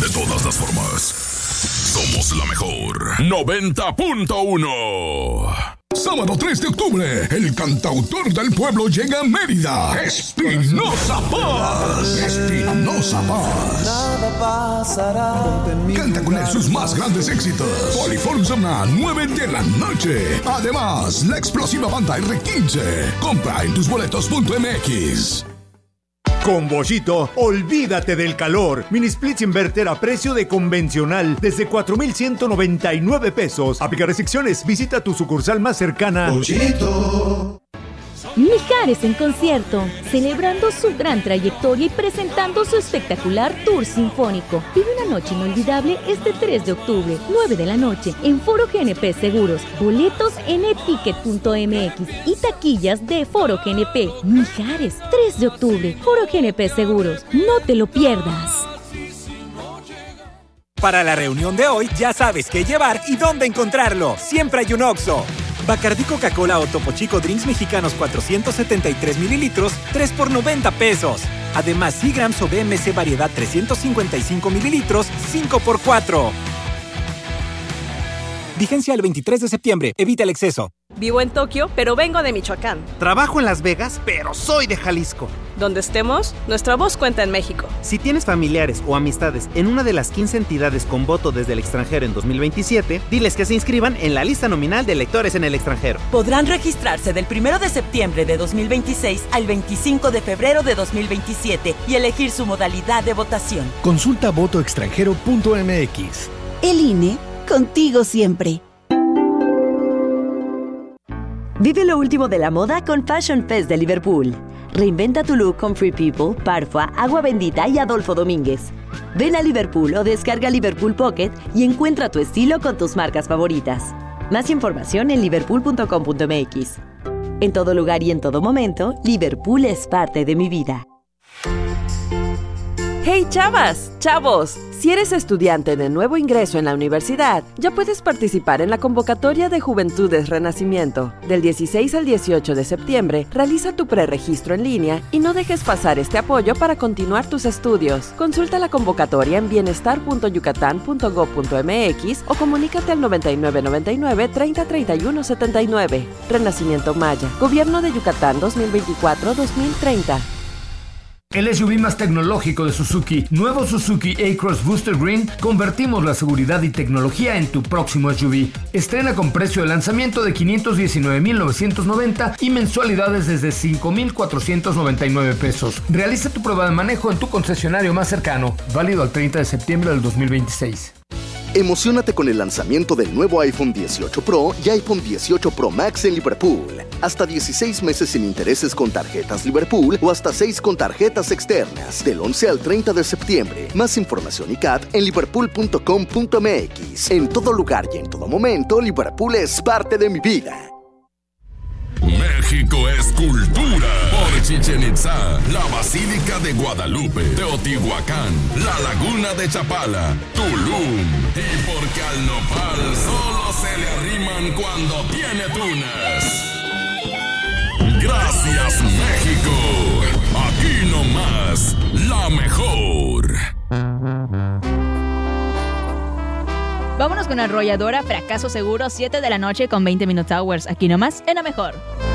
De todas las formas, somos la mejor. 90.1. Sábado 3 de octubre, el cantautor del pueblo llega a Mérida. Espinoza Paz. Espinoza Paz. Nada pasará. Canta con él sus más grandes éxitos. Poliforum Zona, 9 de la noche. Además, la explosiva banda R15. Compra en tusboletos.mx. Con Bollito, olvídate del calor. Mini splits inverter a precio de convencional desde 4,199 pesos. Aplica restricciones. Visita tu sucursal más cercana. Bollito. Mijares en concierto, celebrando su gran trayectoria y presentando su espectacular tour sinfónico. Vive una noche inolvidable este 3 de octubre, 9 de la noche, en Foro GNP Seguros. Boletos en eticket.mx y taquillas de Foro GNP. Mijares, 3 de octubre, Foro GNP Seguros. No te lo pierdas. Para la reunión de hoy, ya sabes qué llevar y dónde encontrarlo. Siempre hay un Oxxo. Bacardí Coca-Cola o Topo Chico Drinks Mexicanos 473 mililitros, 3 por 90 pesos. Además, Seagrams o BMC Variedad 355 mililitros, 5 por 4. Vigencia el 23 de septiembre. Evita el exceso. Vivo en Tokio, pero vengo de Michoacán. Trabajo en Las Vegas, pero soy de Jalisco. Donde estemos, nuestra voz cuenta en México. Si tienes familiares o amistades en una de las 15 entidades con voto desde el extranjero en 2027, diles que se inscriban en la lista nominal de electores en el extranjero. Podrán registrarse del 1 de septiembre de 2026 al 25 de febrero de 2027 y elegir su modalidad de votación. Consulta votoextranjero.mx. El INE, contigo siempre. Vive lo último de la moda con Fashion Fest de Liverpool. Reinventa tu look con Free People, Parfua, Agua Bendita y Adolfo Domínguez. Ven a Liverpool o descarga Liverpool Pocket y encuentra tu estilo con tus marcas favoritas. Más información en liverpool.com.mx. En todo lugar y en todo momento, Liverpool es parte de mi vida. ¡Hey, chavas! ¡Chavos! Si eres estudiante de nuevo ingreso en la universidad, ya puedes participar en la convocatoria de Juventudes Renacimiento. Del 16 al 18 de septiembre, realiza tu preregistro en línea y no dejes pasar este apoyo para continuar tus estudios. Consulta la convocatoria en bienestar.yucatán.gov.mx o comunícate al 9999 30 31 79. Renacimiento Maya. Gobierno de Yucatán 2024-2030. El SUV más tecnológico de Suzuki, nuevo Suzuki A-Cross Booster Green, convertimos la seguridad y tecnología en tu próximo SUV. Estrena con precio de lanzamiento de $519,990 y mensualidades desde $5,499. Realiza tu prueba de manejo en tu concesionario más cercano, válido al 30 de septiembre del 2026. Emociónate con el lanzamiento del nuevo iPhone 18 Pro y iPhone 18 Pro Max en Liverpool. Hasta 16 meses sin intereses con tarjetas Liverpool o hasta 6 con tarjetas externas. Del 11 al 30 de septiembre. Más información y CAT en liverpool.com.mx. En todo lugar y en todo momento, Liverpool es parte de mi vida. México es cultura. Por Chichén Itzá, la Basílica de Guadalupe, Teotihuacán, la Laguna de Chapala, Tulum. Y porque al nopal solo se le arriman cuando tiene tunas. Gracias, México. Aquí nomás, la mejor. Vámonos con Arrolladora, Fracaso Seguro, 7 de la noche con 20 Minutes Hours. Aquí nomás, en la mejor.